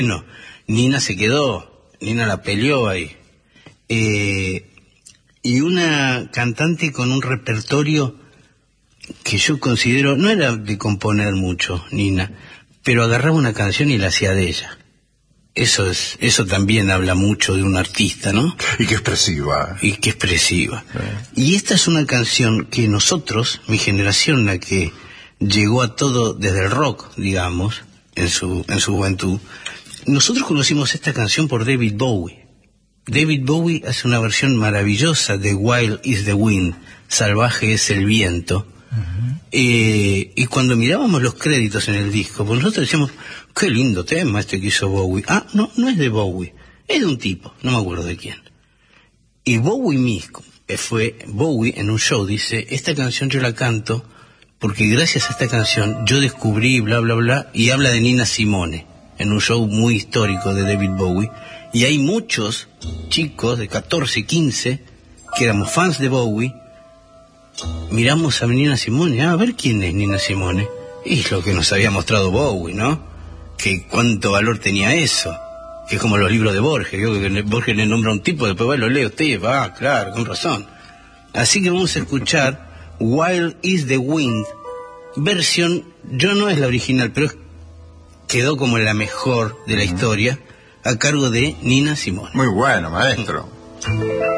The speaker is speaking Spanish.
Bueno, Nina se quedó, Nina la peleó ahí. Y una cantante con un repertorio que yo considero, no era de componer mucho, Nina, pero agarraba una canción y la hacía de ella. Eso también habla mucho de un artista, ¿no? Y qué expresiva. Y qué expresiva. Y esta es una canción que nosotros, mi generación, la que llegó a todo desde el rock, digamos, en su juventud, nosotros conocimos esta canción por David Bowie. David Bowie hace una versión maravillosa de Wild is the Wind, salvaje es el viento. Y cuando mirábamos los créditos en el disco, pues nosotros decíamos, qué lindo tema este que hizo Bowie. Ah, no es de Bowie, es de un tipo, no me acuerdo de quién. Y Bowie mismo, fue Bowie en un show, dice, esta canción yo la canto porque gracias a esta canción yo descubrí bla bla bla, y habla de Nina Simone, en un show muy histórico de David Bowie, y hay muchos chicos de 14, 15, que éramos fans de Bowie. Miramos a Nina Simone, a ver quién es Nina Simone. Y es lo que nos había mostrado Bowie, ¿no? Que cuánto valor tenía eso. Que es como los libros de Borges. Borges le nombra a un tipo, después va y lo lee usted. Claro, con razón. Así que vamos a escuchar Wild is the Wind. Versión, yo no es la original, pero quedó como la mejor de la historia, a cargo de Nina Simone. Muy bueno, maestro.